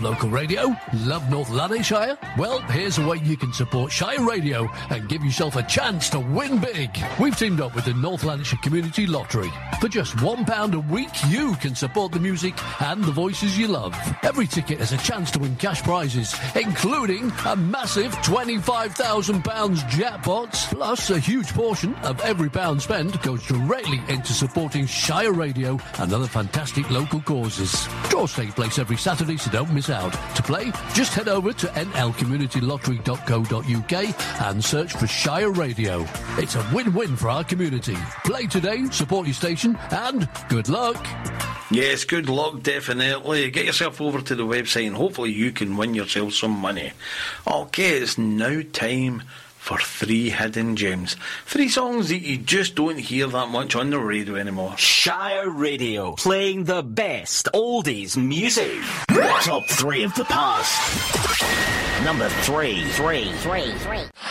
local radio? Love North Lanarkshire? Well, here's a way you can support Shire Radio and give yourself a chance to win big. We've teamed up with the North Lanarkshire Community Lottery. For just £1 a week, you can support the music and the voices you love. Every ticket has a chance to win cash prizes, including a massive £25,000 jackpot. Plus, a huge portion of every pound spent goes directly into supporting Shire Radio and other fantastic local causes. Draws take place every Saturday, so don't miss out. To play, just head over to nlcommunitylottery.co.uk and search for Shire Radio. It's a win-win for our community. Play today, support your station, and good luck. Yes, good luck, definitely. Get yourself over to the website and hopefully you can win yourself some money. Okay, it's now time for 3 hidden gems. 3 songs that you just don't hear that much on the radio anymore. Shire Radio, playing the best oldies music. Top 3 of the past. Number 3.